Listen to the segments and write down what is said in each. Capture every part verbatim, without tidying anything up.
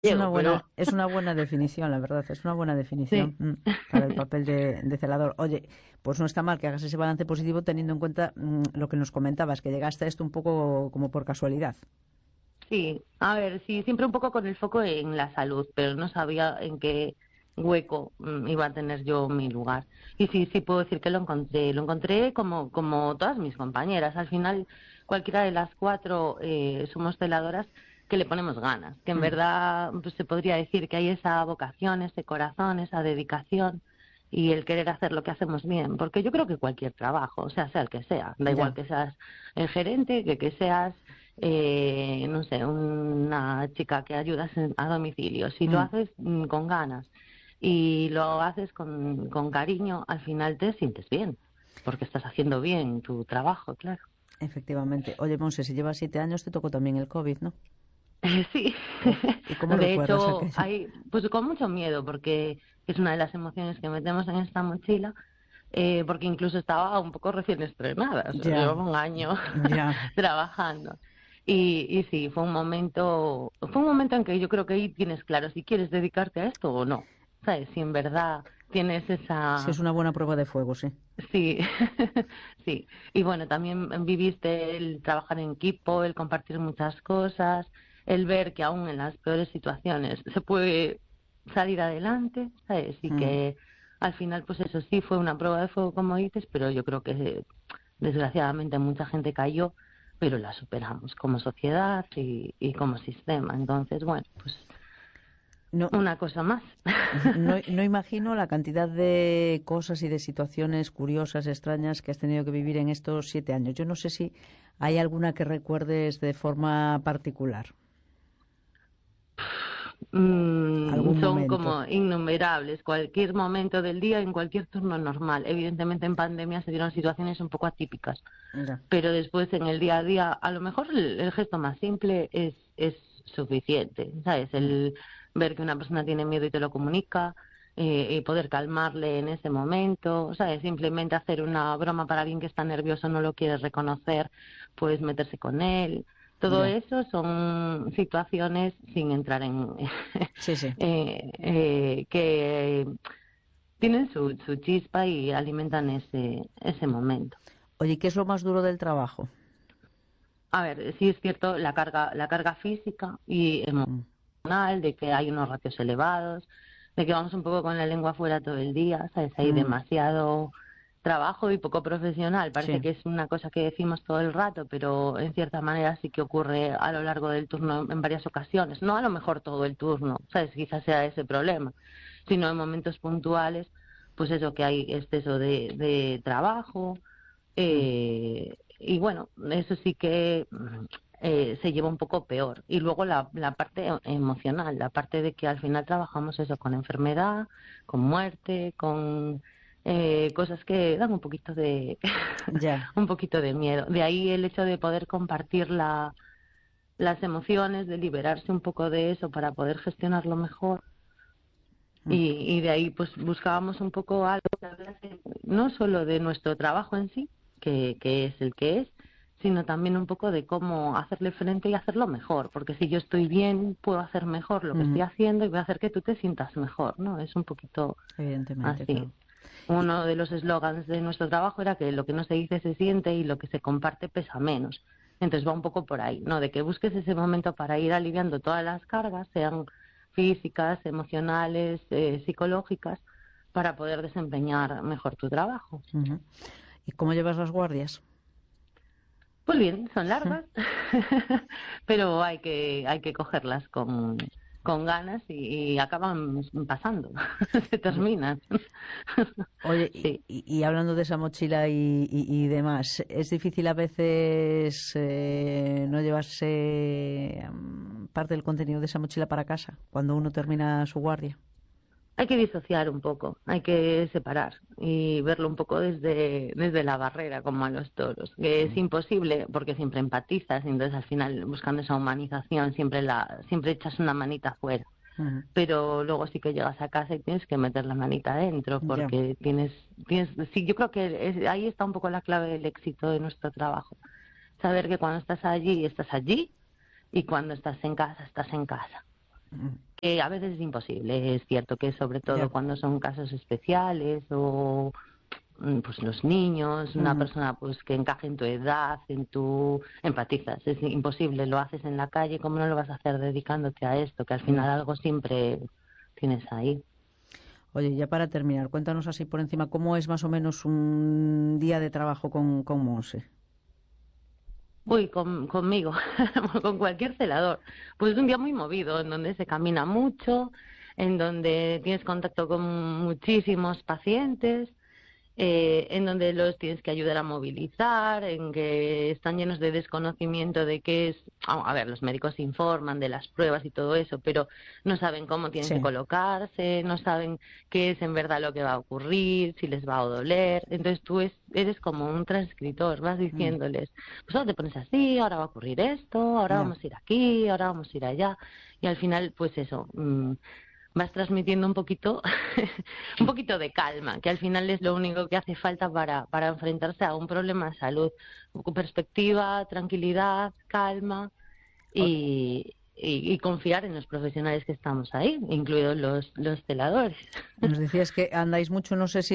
Es una llego, buena, pero es una buena definición, la verdad, es una buena sí, definición mm, para el papel de, de celador. Oye, pues no está mal que hagas ese balance positivo teniendo en cuenta mm, lo que nos comentabas, que llegaste a esto un poco como por casualidad. sí. A ver, sí, siempre un poco con el foco en la salud, pero no sabía en qué hueco mm, iba a tener yo mi lugar. Y sí, sí puedo decir que lo encontré. Lo encontré como, como todas mis compañeras. Al final, cualquiera de las cuatro eh, somos celadoras que le ponemos ganas, que en Mm, verdad pues, se podría decir que hay esa vocación, ese corazón, esa dedicación y el querer hacer lo que hacemos bien, porque yo creo que cualquier trabajo, o sea, sea el que sea, da igual ya. que seas el gerente, que que seas, eh, no sé, una chica que ayudas en- a domicilio, si lo Mm, haces mm, con ganas y lo haces con, con cariño, al final te sientes bien, porque estás haciendo bien tu trabajo, claro. efectivamente. Oye, Monse, si llevas siete años te tocó también el COVID, ¿no? Sí, Uf, ¿y cómo de recuerdas hecho, aquello? hay, pues con mucho miedo, porque es una de las emociones que metemos en esta mochila, eh, porque incluso estaba un poco recién estrenada, o sea, Ya, llevaba un año ya. trabajando. Y, y sí, fue un momento, fue un momento en que yo creo que ahí tienes claro si quieres dedicarte a esto o no, ¿sabes? Si en verdad tienes Sí, esa. es una buena prueba de fuego, sí. Sí, sí. Y bueno, también viviste el trabajar en equipo, el compartir muchas cosas, el ver que aún en las peores situaciones se puede salir adelante, ¿sabes? Y Mm. que al final, pues eso sí fue una prueba de fuego, como dices, pero yo creo que desgraciadamente mucha gente cayó, pero la superamos como sociedad y, y como sistema. Entonces, bueno, pues No, una cosa más. no, no imagino la cantidad de cosas y de situaciones curiosas, extrañas que has tenido que vivir en estos siete años. Yo no sé si hay alguna que recuerdes de forma particular, Mm, algún son momento. como innumerables, cualquier momento del día, en cualquier turno normal. Evidentemente en pandemia se dieron situaciones un poco atípicas, Ya. pero después en el día a día, a lo mejor el, el gesto más simple es, es suficiente, ¿sabes? Mm. El ver que una persona tiene miedo y te lo comunica, eh, y poder calmarle en ese momento, ¿sabes? Simplemente hacer una broma para alguien que está nervioso, no lo quiere reconocer, pues meterse con él. Todo Ya. eso son situaciones sin entrar en Sí, sí. eh, eh, que tienen su, su chispa y alimentan ese, ese momento. Oye, ¿qué es lo más duro del trabajo? A ver, sí es cierto la carga, la carga física y Mm. emocional, de que hay unos ratios elevados, de que vamos un poco con la lengua fuera todo el día, ¿sabes? Hay Mm. demasiado trabajo y poco profesional. Parece Sí. que es una cosa que decimos todo el rato, pero en cierta manera sí que ocurre a lo largo del turno en varias ocasiones. No a lo mejor todo el turno, ¿sabes? Quizás sea ese problema, sino en momentos puntuales, pues eso, que hay exceso de, de trabajo, Mm. eh, y bueno, eso sí que mm, eh, se lleva un poco peor. Y luego la, la parte e- emocional, la parte de que al final trabajamos eso con enfermedad, con muerte, con eh, cosas que dan un poquito de Ya. un poquito de miedo. De ahí el hecho de poder compartir la, las emociones, de liberarse un poco de eso para poder gestionarlo mejor. Mm. Y, y de ahí pues buscábamos un poco algo que hablase no solo de nuestro trabajo en sí, que, que es el que es, sino también un poco de cómo hacerle frente y hacerlo mejor, porque si yo estoy bien, puedo hacer mejor lo que estoy Ujú. haciendo y voy a hacer que tú te sientas mejor, ¿no? Es un poquito Evidentemente, así. claro. Y, Uno de los eslogans de nuestro trabajo era que lo que no se dice se siente y lo que se comparte pesa menos. Entonces va un poco por ahí, ¿no? De que busques ese momento para ir aliviando todas las cargas, sean físicas, emocionales, eh, psicológicas, para poder desempeñar mejor tu trabajo. ujú. ¿Y cómo llevas las guardias? Pues bien, son largas, pero hay que, hay que cogerlas con, con ganas y, y acaban pasando, se Ya. terminan. Oye, y, Sí. y- y hablando de esa mochila y, y- y demás, ¿es difícil a veces eh, no llevarse mm, parte del contenido de esa mochila para casa cuando uno termina su guardia? Hay que disociar un poco, hay que separar y verlo un poco desde, desde la barrera, como a los toros, que es Mm. imposible porque siempre empatizas y entonces al final buscando esa humanización siempre la siempre echas una manita afuera, Ujú. pero luego sí que llegas a casa y tienes que meter la manita adentro Ya. porque tienes tienes sí, yo creo que es- ahí está un poco la clave del éxito de nuestro trabajo, saber que cuando estás allí estás allí y cuando estás en casa estás en casa. Eh, a veces es imposible, es cierto que sobre todo Ya. cuando son casos especiales o mm, pues los niños, una Ujú. persona pues que encaje en tu edad, en tu empatizas, es imposible, lo haces en la calle, ¿cómo no lo vas a hacer dedicándote a esto? Que al final Ya. algo siempre tienes ahí. Oye, ya para terminar, cuéntanos así por encima cómo es más o menos un día de trabajo con, con Monse. Uy, con, conmigo, con cualquier celador. Pues es un día muy movido, en donde se camina mucho, en donde tienes contacto con muchísimos pacientes, eh, en donde los tienes que ayudar a movilizar, en que están llenos de desconocimiento de qué es. A a ver, los médicos informan de las pruebas y todo eso, pero no saben cómo tienen Sí. que colocarse, no saben qué es en verdad lo que va a ocurrir, si les va a doler. Entonces tú es, eres como un transcritor, vas Mm, diciéndoles, pues ahora te pones así, ahora va a ocurrir esto, ahora ya. vamos a ir aquí, ahora vamos a ir allá. Y al final, pues eso, mm, vas transmitiendo un poquito, un poquito de calma, que al final es lo único que hace falta para, para enfrentarse a un problema de salud. Perspectiva, tranquilidad, calma O- y, y, y confiar en los profesionales que estamos ahí, incluidos los, los celadores. Nos decías que andáis mucho, no sé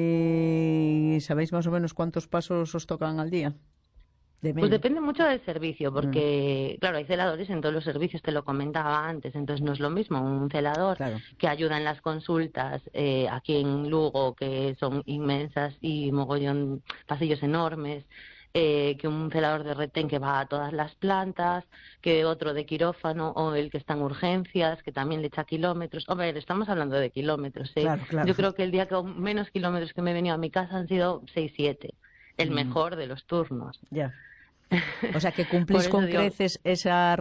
si sabéis más o menos cuántos pasos os tocan al día. De Pues media. depende mucho del servicio, Mm, porque, claro, hay celadores en todos los servicios, te lo comentaba antes, entonces no es lo mismo un celador claro. que ayuda en las consultas eh, aquí en Lugo, que son inmensas y mogollón, pasillos enormes, eh, que un celador de retén que va a todas las plantas, que otro de quirófano o el que está en urgencias, que también le echa kilómetros. Hombre, estamos hablando de kilómetros, ¿eh? Claro, claro. Yo creo que el día que menos kilómetros que me he venido a mi casa han sido seis siete, el Mm, mejor de los turnos. ya. O sea, que Por cumplís eso con digo, creces esa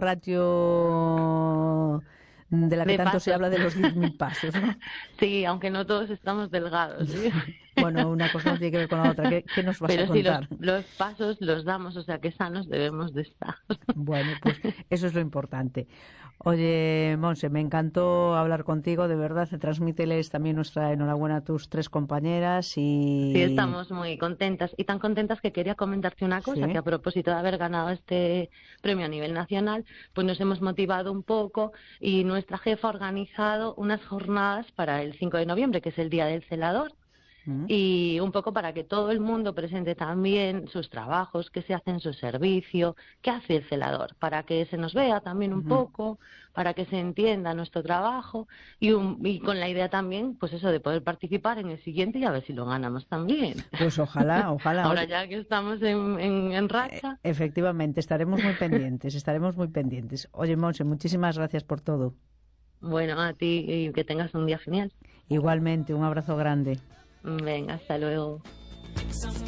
ratio de la que de tanto se pasos. habla de los diez mil pasos, ¿no? Sí, aunque no todos estamos delgados, ¿sí? Bueno, una cosa no tiene que ver con la otra. ¿Qué, qué nos vas a Pero sí, los, contar? los pasos los damos, o sea que sanos debemos de estar. Bueno, pues eso es lo importante. Oye, Monse, me encantó hablar contigo, de verdad. Transmíteles también nuestra enhorabuena a tus tres compañeras Sí, y... estamos muy contentas y tan contentas que quería comentarte una cosa, que Sí. a propósito de haber ganado este premio a nivel nacional, pues nos hemos motivado un poco y nuestra jefa ha organizado unas jornadas para el cinco de noviembre, que es el Día del Celador. Mm, Y un poco para que todo el mundo presente también sus trabajos, qué se hace en su servicio, qué hace el celador, para que se nos vea también un ujú. poco, para que se entienda nuestro trabajo y, un- y con la idea también, pues eso, de poder participar en el siguiente y a ver si lo ganamos también. Pues ojalá, ojalá. Ahora Oye, ya que estamos en, en, en eh, racha. efectivamente, estaremos muy pendientes, estaremos muy pendientes. Oye, Monse, muchísimas gracias por todo. Bueno, a ti y que tengas un día genial. Igualmente, un abrazo grande. Venga, hasta luego.